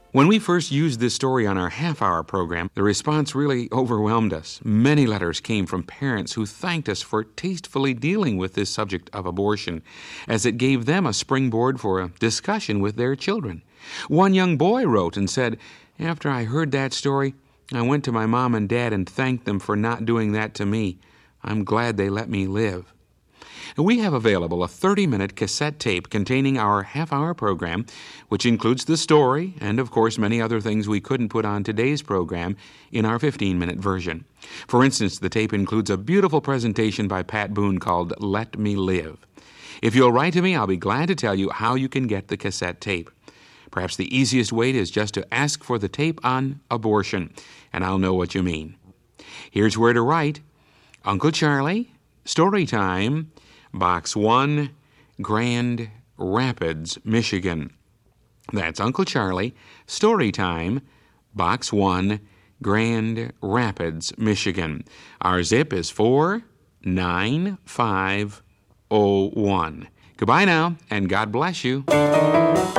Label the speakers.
Speaker 1: When we first used this story on our half-hour program, the response really overwhelmed us. Many letters came from parents who thanked us for tastefully dealing with this subject of abortion, as it gave them a springboard for a discussion with their children. One young boy wrote and said, "After I heard that story, I went to my mom and dad and thanked them for not doing that to me. I'm glad they let me live." We have available a 30-minute cassette tape containing our half-hour program, which includes the story and, of course, many other things we couldn't put on today's program in our 15-minute version. For instance, the tape includes a beautiful presentation by Pat Boone called Let Me Live. If you'll write to me, I'll be glad to tell you how you can get the cassette tape. Perhaps the easiest way is just to ask for the tape on abortion, and I'll know what you mean. Here's where to write: Uncle Charlie, Story Time, Box 1, Grand Rapids, Michigan. That's Uncle Charlie, Story Time, Box 1, Grand Rapids, Michigan. Our zip is 49501. Goodbye now, and God bless you.